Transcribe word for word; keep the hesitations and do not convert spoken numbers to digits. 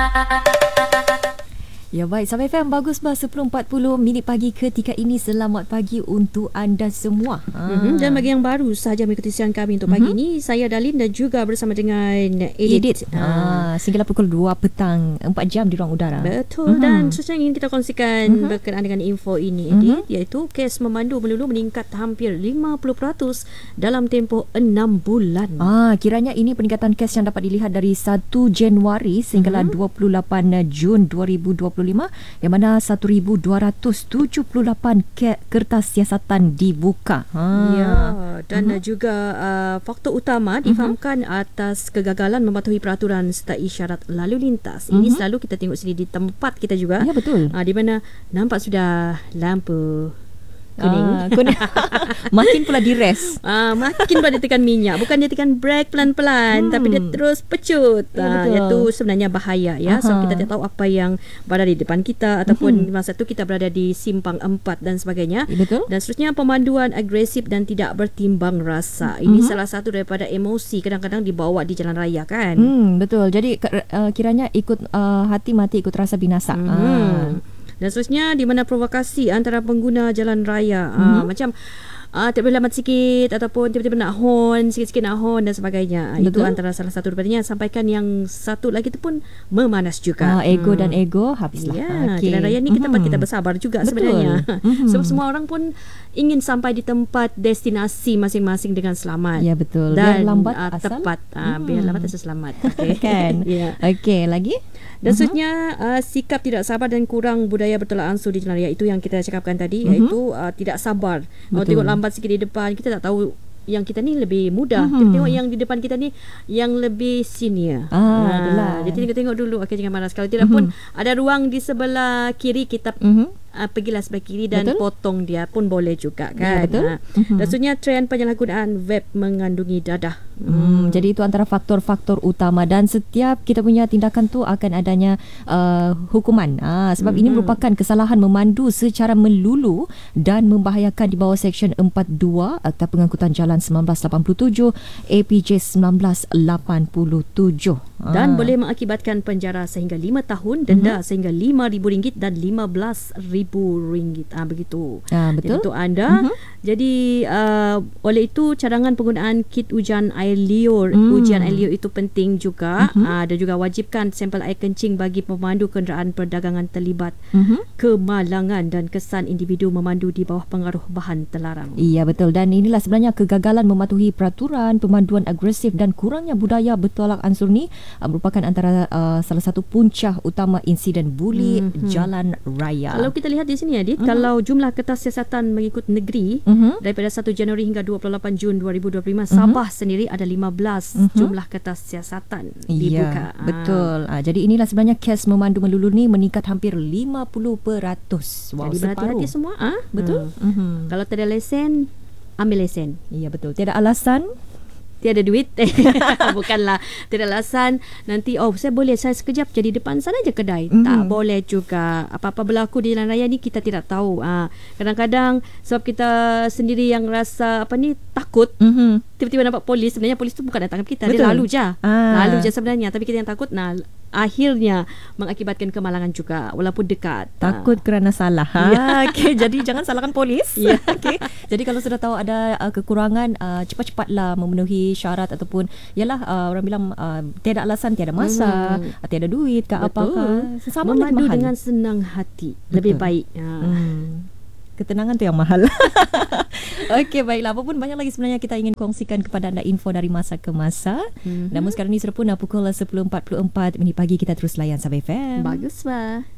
Ya baik, Sahabat F M, bagus bah sepuluh empat puluh minit pagi ketika ini. Selamat pagi untuk anda semua. Ha. Mm-hmm. Dan bagi yang baru sahaja mengikuti siaran kami untuk pagi mm-hmm. ini, saya Dalin dan juga bersama dengan Edit. Edit. Ha. Sehinggalah pukul dua petang, empat jam di ruang udara. Betul. Mm-hmm. Dan sesuatu yang ingin kita kongsikan mm-hmm. berkenaan dengan info ini, Edit, mm-hmm. iaitu kes memandu melulu meningkat hampir lima puluh peratus dalam tempoh enam bulan. Ah, kiranya ini peningkatan kes yang dapat dilihat dari satu Januari sehinggalah mm-hmm. dua puluh lapan Jun dua ribu dua puluh lima, yang mana seribu dua ratus tujuh puluh lapan ke- kertas siasatan dibuka. Ha. Ya, dan uh-huh. juga uh, faktor utama difahamkan uh-huh. atas kegagalan mematuhi peraturan serta isyarat lalu lintas. Ini uh-huh. selalu kita tengok sini di tempat kita juga. Ya, betul. Uh, di mana nampak sudah lampu kuning. Ah, kuning. Makin pula direst. Ah, makin pula dia tekan minyak. Bukan dia tekan brake pelan-pelan, hmm. tapi dia terus pecut. Ya, ah, itu sebenarnya bahaya ya. Aha. So kita tidak tahu apa yang berada di depan kita ataupun hmm. masa tu kita berada di simpang empat dan sebagainya. Ya, betul. Dan seterusnya pemanduan agresif dan tidak bertimbang rasa. Ini hmm. salah satu daripada emosi kadang-kadang dibawa di jalan raya kan. Hmm, betul. Jadi uh, kiranya ikut uh, hati mati ikut rasa binasa. Hmm. Ah. Dan seterusnya di mana provokasi antara pengguna jalan raya. Mm-hmm. Uh, macam uh, tak boleh lambat sikit ataupun tiba-tiba nak horn, sikit-sikit nak horn dan sebagainya. Uh, itu antara salah satu daripadanya. Sampaikan yang satu lagi tu pun memanas juga. Uh, ego hmm. dan ego habislah. Ya, okay. Jalan raya ni kita mm-hmm. kita bersabar juga betul. sebenarnya. Mm-hmm. Sebab semua orang pun ingin sampai di tempat destinasi masing-masing dengan selamat. Ya, betul. Dan biar lambat uh, asal tepat. Uh, hmm. Biar lambat asal selamat. Okay. Kan? Yeah. Okey, lagi? Dan seterusnya uh, sikap tidak sabar dan kurang budaya bertolak ansur di jalan raya, itu yang kita cakapkan tadi, uh-huh. iaitu uh, tidak sabar. Kalau tengok lambat sikit di depan, kita tak tahu yang kita ni lebih muda. Uh-huh. Kita tengok yang di depan kita ni yang lebih senior. Ah, nah, jadi tengok-tengok dulu. Okey, jangan marah. Kalau tidak uh-huh. pun ada ruang di sebelah kiri, kita uh-huh. uh, pergilah sebelah kiri dan betul? Potong dia pun boleh juga kan. Ya, betul. Nah, uh-huh. dan seterusnya trend penyalahgunaan vape mengandungi dadah. Hmm, hmm. Jadi itu antara faktor-faktor utama, dan setiap kita punya tindakan tu akan adanya uh, hukuman. Ah, sebab hmm. ini merupakan kesalahan memandu secara melulu dan membahayakan di bawah Seksyen empat puluh dua Akta Pengangkutan Jalan sembilan belas lapan puluh tujuh A P J sembilan belas lapan puluh tujuh. Dan ah. boleh mengakibatkan penjara sehingga lima tahun, denda hmm. sehingga lima ribu ringgit dan lima belas ribu ringgit. Ah, begitu. Ah, betul. Jadi untuk anda. Hmm. Jadi uh, oleh itu cadangan penggunaan kit ujian air liur. Hmm. Ujian air liur itu penting juga. Hmm. Uh, dan juga wajibkan sampel air kencing bagi pemandu kenderaan perdagangan terlibat hmm. kemalangan dan kesan individu memandu di bawah pengaruh bahan terlarang. Iya, betul. Dan inilah sebenarnya kegagalan mematuhi peraturan, pemanduan agresif dan kurangnya budaya bertolak ansur ni uh, merupakan antara uh, salah satu punca utama insiden buli hmm. jalan raya. Kalau kita lihat di sini, Adit, hmm. kalau jumlah kertas siasatan mengikut negeri uh-huh. daripada satu Januari hingga dua puluh lapan Jun dua ribu dua puluh lima, uh-huh. Sabah sendiri ada lima belas uh-huh. jumlah kertas siasatan dibuka. Ya, betul. Ah. Ah, jadi inilah sebenarnya kes memandu melulu ni meningkat hampir lima puluh peratus. Wow, jadi berhati-hati semua. Ah, betul. Hmm. Uh-huh. Kalau tak ada lesen, ambil lesen. Ya, betul. Tiada alasan, tiada duit. Bukanlah tiada alasan nanti, oh saya boleh saya sekejap jadi depan sana je kedai. Mm-hmm. Tak boleh juga. Apa-apa berlaku di jalan raya ni kita tidak tahu. Ha, kadang-kadang sebab kita sendiri yang rasa apa ni takut, mm-hmm. tiba-tiba nampak polis, sebenarnya polis tu bukan datang ke kita. Betul. Dia lalu je. Ah. Lalu je sebenarnya, tapi kita yang takut, nah akhirnya mengakibatkan kemalangan juga walaupun dekat. Takut ha. kerana salah. Ha? Ya. Okay, jadi jangan salahkan polis. Ya. Okay. Jadi kalau sudah tahu ada uh, kekurangan, uh, cepat-cepatlah memenuhi syarat ataupun yalah uh, orang bilang uh, tiada alasan, tiada masa, hmm. uh, tiada duit ke apakah. Sesama memandu dengan senang hati. Betul. Lebih baik. Ha. Hmm. Ketenangan tu yang mahal. Okey, baiklah. Apapun banyak lagi sebenarnya kita ingin kongsikan kepada anda info dari masa ke masa. Mm-hmm. Namun sekarang ni sudah pun pukul sepuluh empat puluh empat minit pagi, kita terus layan Sahabat F M. Bagus, Pak.